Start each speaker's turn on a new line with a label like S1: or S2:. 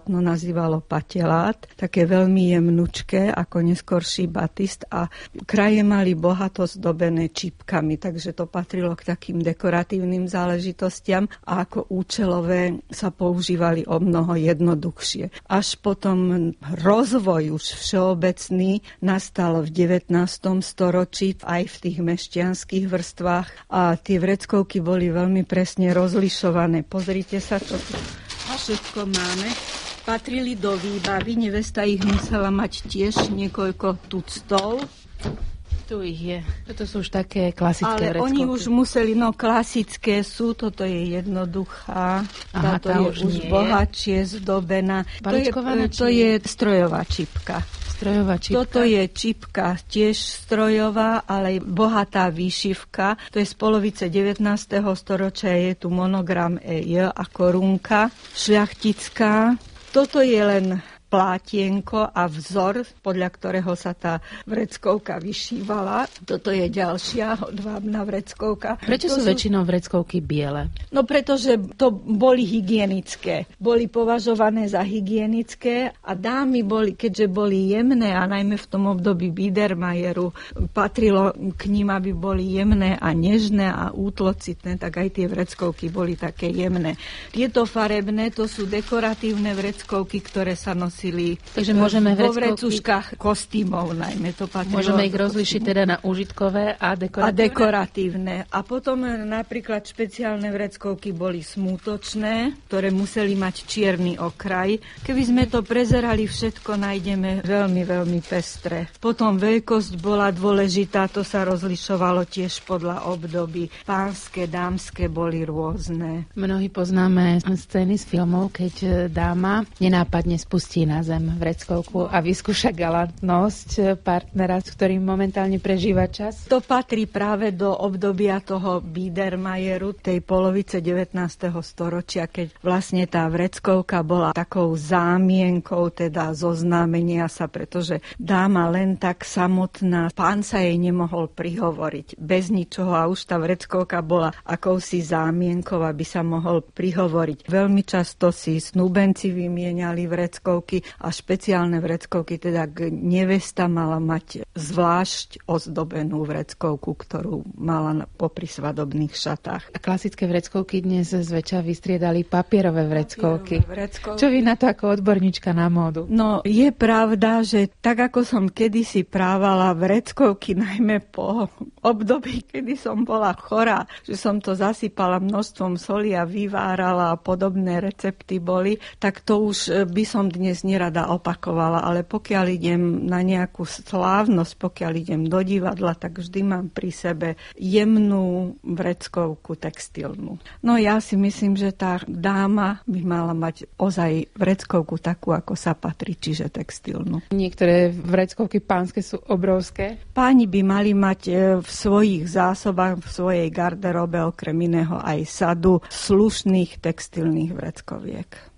S1: No, nazývalo patelát, také veľmi jemnučké, ako neskorší batist a kraje mali bohato zdobené čípkami, takže to patrilo k takým dekoratívnym záležitostiam a ako účelové sa používali o mnoho jednoduchšie. Až potom rozvoj už všeobecný nastal v 19. storočí aj v tých mešťanských vrstvách a tie vreckovky boli veľmi presne rozlišované. Pozrite sa, čo tu všetko máme. Patrili do výbavy, nevesta ich musela mať tiež niekoľko tuctov.
S2: Tu ich je. Toto sú už také klasické
S1: ale
S2: vreckovky.
S1: Oni už museli, klasické sú, toto je jednoduchá, táto je už bohatšie zdobená. To je strojová čipka. Toto je čipka tiež strojová, ale bohatá výšivka. To je z polovice 19. storočia, je tu monogram EJ a korunka šľachtická. Toto je len plátienko a vzor, podľa ktorého sa tá vreckovka vyšívala. Toto je ďalšia hodvábna vreckovka.
S2: Prečo sú väčšinou vreckovky biele?
S1: No pretože to boli hygienické. Boli považované za hygienické a dámy boli, keďže boli jemné a najmä v tom období Biedermajeru patrilo k ním, aby boli jemné a nežné a útlocitné, tak aj tie vreckovky boli také jemné. Tieto farebné, to sú dekoratívne vreckovky, ktoré sa nosili.
S2: Takže môžeme
S1: vo vrecuškách kostýmov najmä to patrilo.
S2: Môžeme ich rozlišiť teda na užitkové a
S1: dekoratívne. A potom napríklad špeciálne vreckovky boli smútočné, ktoré museli mať čierny okraj. Keby sme to prezerali, všetko nájdeme veľmi, veľmi pestré. Potom veľkosť bola dôležitá, to sa rozlišovalo tiež podľa období. Pánske, dámske boli rôzne.
S2: Mnohí poznáme scény z filmov, keď dáma nenápadne spustí na zem vreckovku a vyskúša galantnosť partnera, s ktorým momentálne prežíva čas?
S1: To patrí práve do obdobia toho Biedermajeru, tej polovice 19. storočia, keď vlastne tá vreckovka bola takou zámienkou, teda zoznámenia sa, pretože dáma len tak samotná, pán sa jej nemohol prihovoriť bez ničoho a už tá vreckovka bola akousi zámienkou, aby sa mohol prihovoriť. Veľmi často si snúbenci vymieniali vreckovky a špeciálne vreckovky, teda nevesta mala mať zvlášť ozdobenú vreckovku, ktorú mala popri svadobných šatách.
S2: A klasické vreckovky dnes zväčša vystriedali papierové vreckovky. Čo vy na to ako odborníčka na módu?
S1: No, je pravda, že tak ako som kedysi právala vreckovky, najmä po období, kedy som bola chorá, že som to zasypala množstvom soli a vyvárala a podobné recepty boli, tak to už by som dnes nerada opakovala, ale pokiaľ idem na nejakú slávnosť, pokiaľ idem do divadla, tak vždy mám pri sebe jemnú vreckovku textilnú. No ja si myslím, že tá dáma by mala mať ozaj vreckovku takú, ako sa patrí, čiže textilnú.
S2: Niektoré vreckovky pánske sú obrovské.
S1: Páni by mali mať v svojich zásobách, v svojej garderobe okrem iného aj sadu slušných textilných vreckoviek.